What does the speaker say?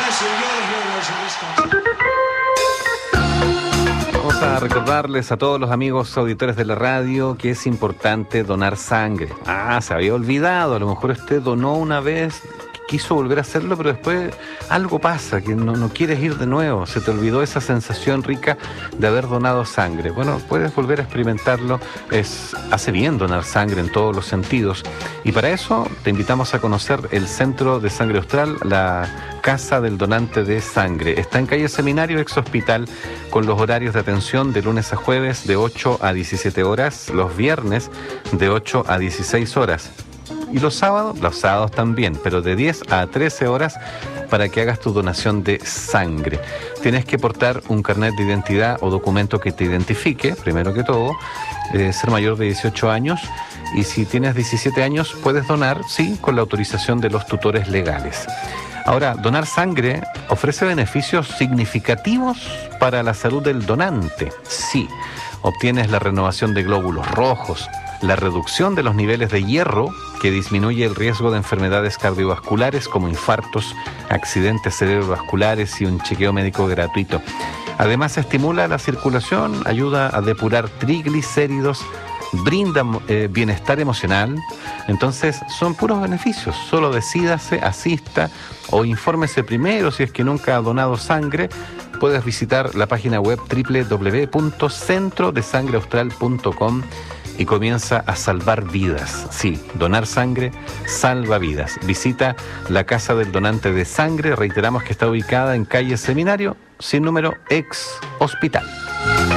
Vamos a recordarles a todos los amigos auditores de la radio que es importante donar sangre. Se había olvidado, a lo mejor usted donó una vez, quiso volver a hacerlo, pero después algo pasa, que no quieres ir de nuevo, se te olvidó esa sensación rica de haber donado sangre. Bueno, puedes volver a experimentarlo, hace bien donar sangre en todos los sentidos. Y para eso te invitamos a conocer el Centro de Sangre Austral, la Casa del Donante de Sangre. Está en calle Seminario, ex hospital, con los horarios de atención de lunes a jueves de 8 a 17 horas, los viernes de 8 a 16 horas. Y los sábados también, pero de 10 a 13 horas para que hagas tu donación de sangre. Tienes que portar un carnet de identidad o documento que te identifique, primero que todo, ser mayor de 18 años, y si tienes 17 años puedes donar, sí, con la autorización de los tutores legales. Ahora, donar sangre ofrece beneficios significativos para la salud del donante. Sí, obtienes la renovación de glóbulos rojos, la reducción de los niveles de hierro, que disminuye el riesgo de enfermedades cardiovasculares como infartos, accidentes cerebrovasculares y un chequeo médico gratuito. Además, estimula la circulación, ayuda a depurar triglicéridos, brinda bienestar emocional. Entonces, son puros beneficios. Solo decídase, asista o infórmese primero si es que nunca ha donado sangre. Puedes visitar la página web www.centrodesangreaustral.com y comienza a salvar vidas. Sí, donar sangre salva vidas. Visita la Casa del Donante de Sangre. Reiteramos que está ubicada en calle Seminario, sin número, ex hospital.